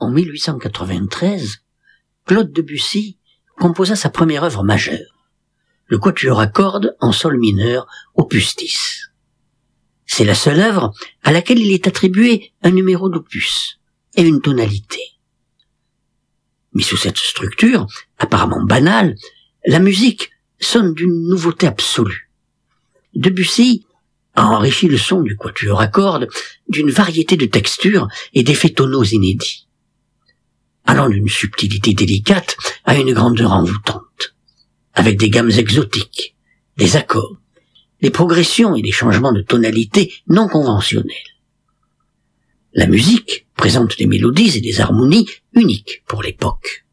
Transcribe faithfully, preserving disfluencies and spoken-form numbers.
en mille huit cent quatre-vingt-treize, Claude Debussy composa sa première œuvre majeure, le quatuor à cordes en sol mineur, opus dix. C'est la seule œuvre à laquelle il est attribué un numéro d'opus et une tonalité. Mais sous cette structure, apparemment banale, la musique sonne d'une nouveauté absolue. Debussy a enrichi le son du quatuor à cordes d'une variété de textures et d'effets tonaux inédits, allant d'une subtilité délicate à une grandeur envoûtante, avec des gammes exotiques, des accords, des progressions et des changements de tonalité non conventionnels. La musique présente des mélodies et des harmonies uniques pour l'époque.